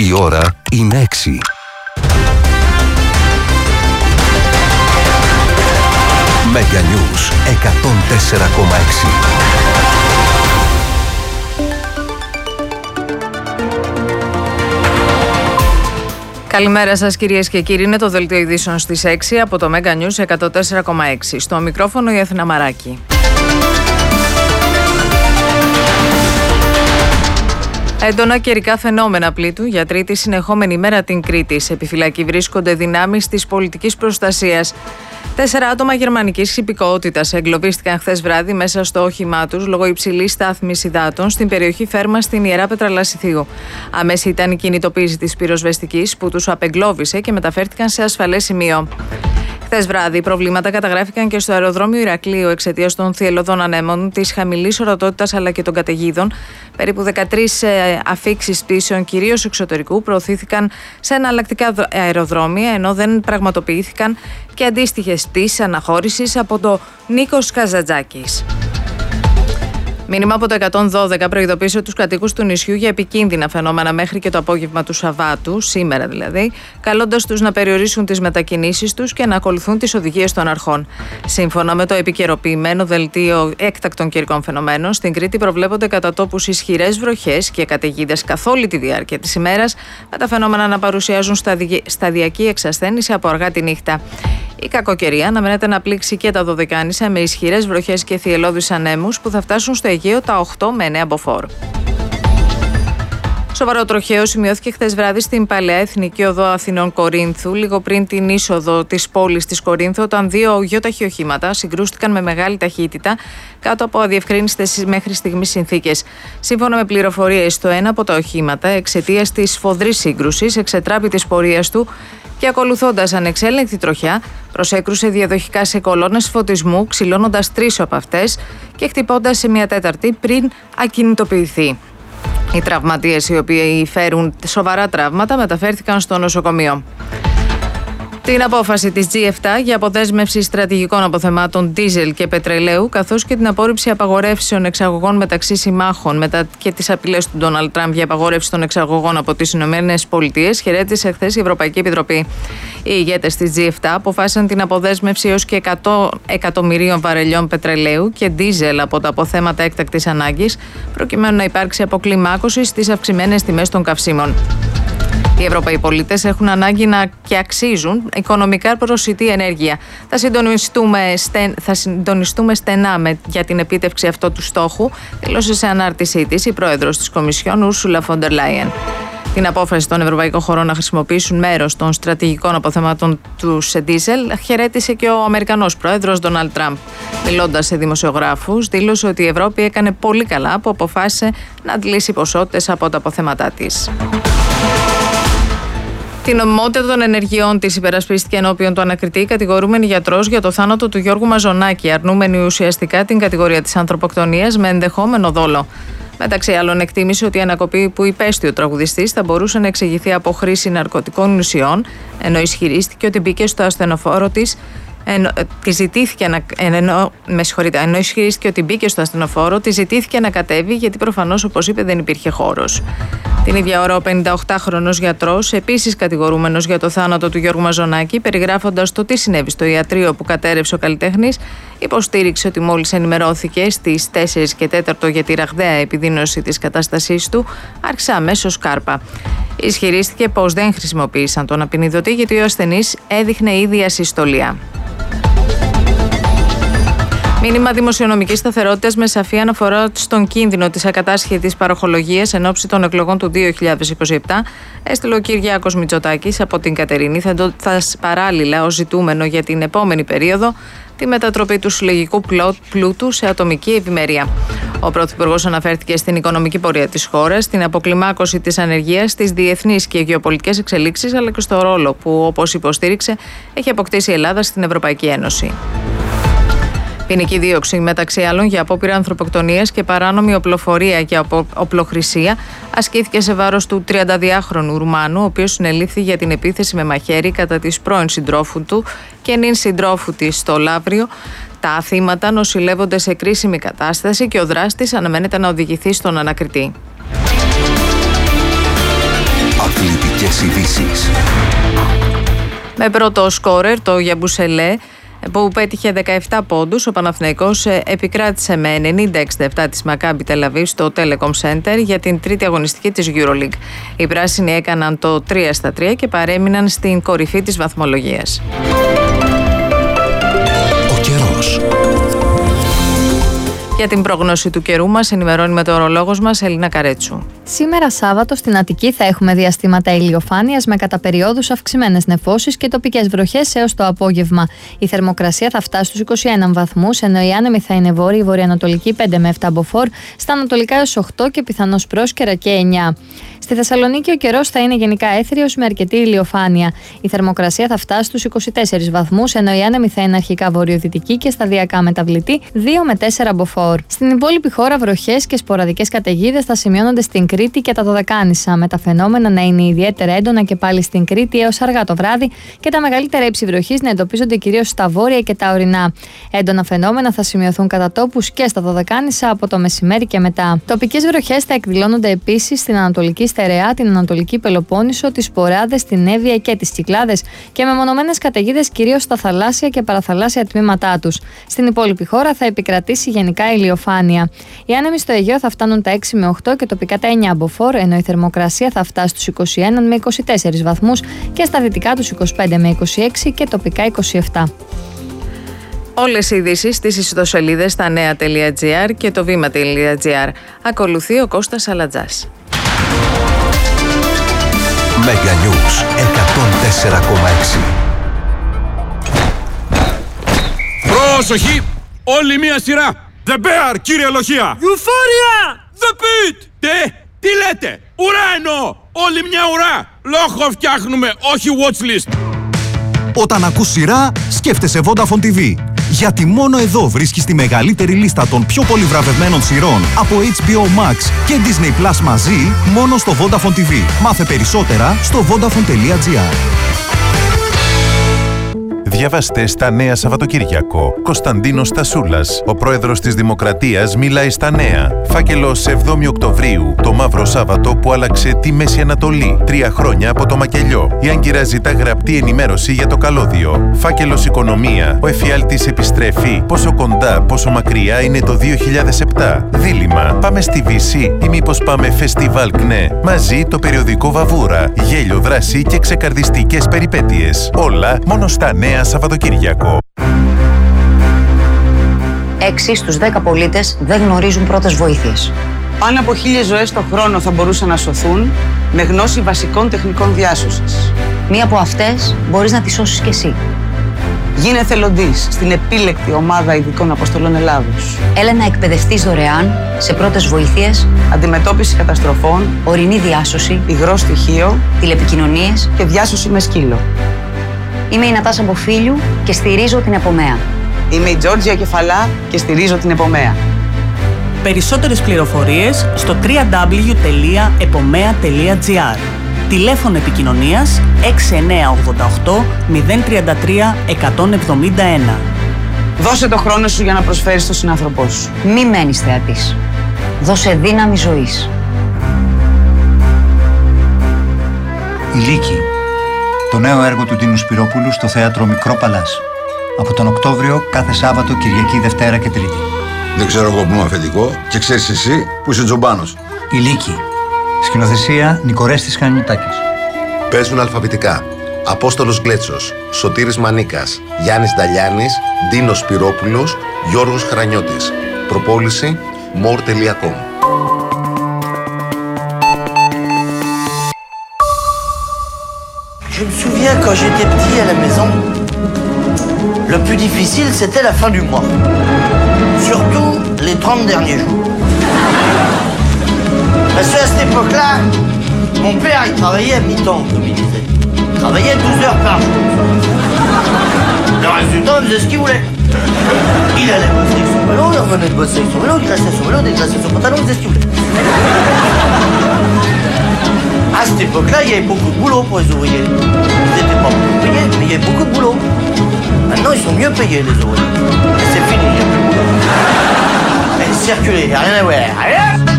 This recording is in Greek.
Η ώρα είναι 6. Mega News 104,6. Καλημέρα σας κυρίες και κύριοι, είναι το δελτίο ειδήσεων στις 6 από το Mega News 104,6. Στο μικρόφωνο η Αθηνά Μαράκη. Έντονα καιρικά φαινόμενα πλήττουν για τρίτη συνεχόμενη μέρα την Κρήτη. Σε επιφυλακή βρίσκονται δυνάμεις της πολιτικής προστασίας. 4 άτομα γερμανικής υπηκότητας εγκλωβίστηκαν χθες βράδυ μέσα στο όχημά τους λόγω υψηλής στάθμης υδάτων στην περιοχή Φέρμα στην Ιερά Πετραλασιθίου. Αμέση ήταν η κινητοποίηση της πυροσβεστικής που τους απεγκλώβησε και μεταφέρθηκαν σε ασφαλές σημείο. Χθες βράδυ, προβλήματα καταγράφηκαν και στο αεροδρόμιο Ηρακλείου εξαιτίας των θυελλωδών ανέμων, της χαμηλής ορατότητας αλλά και των καταιγίδων. Περίπου 13 αφίξεις πτήσεων, κυρίως εξωτερικού, προωθήθηκαν σε εναλλακτικά αεροδρόμια, ενώ δεν πραγματοποιήθηκαν και αντίστοιχες πτήσεις αναχώρησης από το Νίκος Καζαντζάκης. Μήνυμα από το 112 προειδοποίησε τους κατοίκους του νησιού για επικίνδυνα φαινόμενα μέχρι και το απόγευμα του Σαββάτου, σήμερα δηλαδή, καλώντας τους να περιορίσουν τις μετακινήσεις τους και να ακολουθούν τις οδηγίες των αρχών. Σύμφωνα με το επικαιροποιημένο δελτίο έκτακτων καιρικών φαινομένων, στην Κρήτη προβλέπονται κατά τόπους ισχυρές βροχές και καταιγίδες καθ' όλη τη διάρκεια της ημέρας, με τα φαινόμενα να παρουσιάζουν σταδιακή εξασθένηση από αργά τη νύχτα. Η κακοκαιρία αναμένεται να πλήξει και τα Δωδεκάνησα με ισχυρές βροχές και θυελλώδεις ανέμους που θα φτάσουν στο Αιγαίο τα 8 με 9 μποφόρ. Σοβαρό τροχαίο σημειώθηκε χθες βράδυ στην Παλαιά Εθνική Οδό Αθηνών Κορίνθου, λίγο πριν την είσοδο της πόλης της Κορίνθου, όταν 2 γεωταχή οχήματα συγκρούστηκαν με μεγάλη ταχύτητα κάτω από αδιευκρίνιστες μέχρι στιγμής συνθήκες. Σύμφωνα με πληροφορίες, το ένα από τα οχήματα, εξαιτίας της σφοδρής σύγκρουσης, εξετράπη της πορείας του και ακολουθώντας ανεξέλεγκτη τροχιά, προσέκρουσε διαδοχικά σε κολόνες φωτισμού, ξυλώνοντας 3 από αυτές και χτυπώντας σε μια τέταρτη πριν ακινητοποιηθεί. Οι τραυματίες, οι οποίοι φέρουν σοβαρά τραύματα, μεταφέρθηκαν στο νοσοκομείο. Την απόφαση της G7 για αποδέσμευση στρατηγικών αποθεμάτων ντίζελ και πετρελαίου, καθώς και την απόρριψη απαγορεύσεων εξαγωγών μεταξύ συμμάχων μετά και τις απειλές του Ντόναλντ Τραμπ για απαγόρευση των εξαγωγών από τις ΗΠΑ, χαιρέτησε χθες η Ευρωπαϊκή Επιτροπή. Οι ηγέτες της G7 αποφάσισαν την αποδέσμευση έως και 100 εκατομμυρίων βαρελιών πετρελαίου και ντίζελ από τα αποθέματα έκτακτης ανάγκης, προκειμένου να υπάρξει αποκλιμάκωση στις αυξημένες τιμές των καυσίμων. Οι Ευρωπαίοι πολίτες έχουν ανάγκη και αξίζουν οικονομικά προσιτή ενέργεια. Θα συντονιστούμε στενά για την επίτευξη αυτού του στόχου, δήλωσε σε ανάρτησή της η πρόεδρος της Κομισιόν, Ούρσουλα φον ντερ Λάιεν. Την απόφαση των ευρωπαϊκών χωρών να χρησιμοποιήσουν μέρος των στρατηγικών αποθεμάτων του σε ντίζελ χαιρέτησε και ο Αμερικανός πρόεδρος Ντόναλντ Τραμπ. Μιλώντας σε δημοσιογράφους, δήλωσε ότι η Ευρώπη έκανε πολύ καλά που αποφάσισε να αντλήσει ποσότητες από τα αποθέματά της. Την νομιμότητα των ενεργειών της υπερασπίστηκε ενώπιον του ανακριτή κατηγορούμενη γιατρός για το θάνατο του Γιώργου Μαζονάκη, αρνούμενη ουσιαστικά την κατηγορία της ανθρωποκτονίας με ενδεχόμενο δόλο. Μεταξύ άλλων, εκτίμησε ότι η ανακοπή που υπέστη ο τραγουδιστής θα μπορούσε να εξηγηθεί από χρήση ναρκωτικών ουσιών, ενώ ισχυρίστηκε ότι μπήκε στο ασθενοφόρο της. Ενώ ισχυρίστηκε ότι μπήκε στο ασθενοφόρο, τη ζητήθηκε να κατέβει γιατί προφανώς, όπως είπε, δεν υπήρχε χώρος. Την ίδια ώρα, ο 58χρονος γιατρός, επίσης κατηγορούμενος για το θάνατο του Γιώργου Μαζονάκη, περιγράφοντας το τι συνέβη στο ιατρείο που κατέρρευσε ο καλλιτέχνης, υποστήριξε ότι μόλις ενημερώθηκε στις 4 και 4 για τη ραγδαία επιδείνωση της κατάστασής του, άρχισε αμέσως κάρπα. Ισχυρίστηκε πως δεν χρησιμοποίησαν τον απεινιδωτή γιατί ο ασθενής έδειχνε ήδη ασυστολία. Μήνυμα δημοσιονομικής σταθερότητας με σαφή αναφορά στον κίνδυνο της ακατάσχετης παροχολογίας εν ώψη των εκλογών του 2027 έστειλε ο Κυριάκος Μητσοτάκης από την Κατερίνη, θέτοντας παράλληλα ως ζητούμενο για την επόμενη περίοδο τη μετατροπή του συλλογικού πλούτου σε ατομική ευημερία. Ο Πρωθυπουργός αναφέρθηκε στην οικονομική πορεία της χώρας, στην αποκλιμάκωση της ανεργίας, στις διεθνείς και γεωπολιτικές εξελίξεις, αλλά και στο ρόλο που, όπως υποστήριξε, έχει αποκτήσει η Ελλάδα στην Ευρωπαϊκή Ένωση. Ποινική δίωξη μεταξύ άλλων για απόπειρα ανθρωποκτονίας και παράνομη οπλοφορία και οπλοχρησία ασκήθηκε σε βάρος του 32χρονου Ρουμάνου, ο οποίος συνελήφθη για την επίθεση με μαχαίρι κατά της πρώην συντρόφου του και νυν συντρόφου της στο Λαύριο. Τα θύματα νοσηλεύονται σε κρίσιμη κατάσταση και ο δράστης αναμένεται να οδηγηθεί στον ανακριτή. Αθλητικά. Όλες οι ειδήσεις. Με πρώτο σκόρερ το Γιαμπουσελέ που πέτυχε 17 πόντους, ο Παναθηναϊκός επικράτησε με 90-67 της Μακάμπι Τελαβίβ στο Telecom Center για την τρίτη αγωνιστική της EuroLeague. Οι πράσινοι έκαναν το 3-3 και παρέμειναν στην κορυφή της βαθμολογίας. Ο καιρός. Για την πρόγνωση του καιρού μας ενημερώνει μετεωρολόγος μας Ελίνα Καρέτσου. Σήμερα Σάββατο στην Αττική θα έχουμε διαστήματα ηλιοφάνειας με κατά περιόδους αυξημένες νεφώσεις και τοπικές βροχές έως το απόγευμα. Η θερμοκρασία θα φτάσει στους 21 βαθμούς, ενώ η άνεμη θα είναι βόρειο-βορειοανατολική 5 με 7 μποφόρ, στα ανατολικά έως 8 και πιθανώς πρόσκαιρα και 9. Στη Θεσσαλονίκη ο καιρός θα είναι γενικά έθριος με αρκετή ηλιοφάνεια. Η θερμοκρασία θα φτάσει στους 24 βαθμούς, ενώ η άνεμη θα είναι αρχικά βορειοδυτική και σταδιακά μεταβλητή 2 με 4 μποφόρ. Στην υπόλοιπη χώρα βροχές και σποραδικές καταιγίδες θα σημειώνονται στην Κρήτη και τα Δωδεκάνησα, με τα φαινόμενα να είναι ιδιαίτερα έντονα και πάλι στην Κρήτη έως αργά το βράδυ και τα μεγαλύτερα ύψη βροχής να εντοπίζονται κυρίως στα βόρεια και τα ορεινά. Έντονα φαινόμενα θα σημειωθούν κατά τόπους και στα Δωδεκάνησα από το μεσημέρι και μετά. Τοπικές βροχές θα εκδηλώνονται επίσης στην Ανατολική Στερεά, την Ανατολική Πελοπόννησο, τις Ποράδες, την Εύβοια και τις Κυκλάδες και μεμονωμένες καταιγίδες κυρίως στα θαλάσσια και παραθαλάσσια τμήματά τους. Στην υπόλοιπη χώρα θα επικρατήσει γενικά ηλιοφάνεια. Οι άνεμοι στο Αιγαίο θα φτάνουν τα 6 με 8 και τοπικά τα 9 μποφόρ, ενώ η θερμοκρασία θα φτάσει στους 21 με 24 βαθμούς και στα δυτικά τους 25 με 26 και τοπικά 27. Όλες οι ειδήσεις στις ιστοσελίδες στα νέα.gr και το βήμα.gr. Ακολουθεί ο Κώστας Αλατζάς. Μέγα Νιούς 104,6. Πρόσοχη! Όλη μία σειρά! The Bear, κύριε Λοχεία! Euphoria! The Pit! Τι λέτε! Ουρά εννοώ! Όλη μια ουρά! Λόγο φτιάχνουμε, όχι watchlist! Όταν ακούς σειρά, σκέφτεσαι Vodafone TV. Γιατί μόνο εδώ βρίσκεις τη μεγαλύτερη λίστα των πιο πολύ βραβευμένων σειρών από HBO Max και Disney Plus μαζί, μόνο στο Vodafone TV. Μάθε περισσότερα στο vodafone.gr. Διαβάστε στα Νέα Σαββατοκύριακο. Κωνσταντίνος Στασούλας, ο πρόεδρος της Δημοκρατίας, μιλάει στα νέα. Φάκελος 7η Οκτωβρίου, το μαύρο Σάββατο που άλλαξε τη Μέση Ανατολή. 3 χρόνια από το μακελιό. Η Άγκυρα ζητά γραπτή ενημέρωση για το καλώδιο. Φάκελος Οικονομία, ο εφιάλτης επιστρέφει. Πόσο κοντά, πόσο μακριά είναι το 2007. Δίλημμα, πάμε στη Βύση ή μήπως πάμε φεστιβάλ ΚΝΕ. Μαζί το περιοδικό Βαβούρα. Γέλιο, δράση και ξεκαρδιστικές περιπέτειες. Όλα μόνο στα Νέα Σαββατοκύριακο. 6 στους 10 πολίτες δεν γνωρίζουν πρώτες βοήθειες. Πάνω από 1.000 ζωές το χρόνο θα μπορούσαν να σωθούν με γνώση βασικών τεχνικών διάσωσης. Μία από αυτές μπορείς να τη σώσεις κι εσύ. Γίνε εθελοντής στην επίλεκτη ομάδα ειδικών αποστολών Ελλάδος. Έλα να εκπαιδευτείς δωρεάν σε πρώτες βοήθειες, Αντιμετώπιση καταστροφών, ορεινή διάσωση, υγρό στοιχείο τηλεπικοινωνίες. και διάσωση με σκύλο. Είμαι η Νατάσα Μποφίλιου και στηρίζω την Επομέα. Είμαι η Τζόρτζια Κεφαλά και στηρίζω την Επομέα. Περισσότερες πληροφορίες στο www.epomea.gr. Τηλέφωνο επικοινωνίας 6988 033 171. Δώσε το χρόνο σου για να προσφέρεις στον συνάνθρωπό σου. Μη μένεις θεατής. Δώσε δύναμη ζωής. Η Λύκη. Το νέο έργο του Τίνου Σπυρόπουλου στο θέατρο Μικρό Παλάς. Από τον Οκτώβριο κάθε Σάββατο, Κυριακή, Δευτέρα και Τρίτη. Δεν ξέρω εγώ που είμαι αφεντικό και ξέρεις εσύ που είσαι τζομπάνος. Η Λύκη. Σκηνοθεσία Νικορέστης Χανιωτάκης. Παίζουν αλφαβητικά. Απόστολος Γκλέτσος, Σωτήρης Μανίκας, Γιάννης Νταλιάνης, Ντίνος Σπυρόπουλος, Γιώργος Χρανιώτης. Προπόληση more.com. Je me souviens quand j'étais petit à la maison, le plus difficile c'était la fin du mois. Surtout les 30 derniers jours. Parce qu'à cette époque-là, mon père il travaillait à mi-temps, comme il disait. Il travaillait 12 heures par jour. Le reste du temps, il faisait ce qu'il voulait. Il allait bosser avec son vélo, il revenait de bosser avec son vélo, il glaçait son vélo, déglaçait son pantalon, il faisait ce qu'il voulait. À cette époque-là, il y avait beaucoup de boulot pour les ouvriers. Ils n'étaient pas beaucoup payés, mais il y avait beaucoup de boulot. Maintenant, ils sont mieux payés, les ouvriers. C'est fini, il n'y a plus de boulot. Et circuler, il n'y a rien à voir.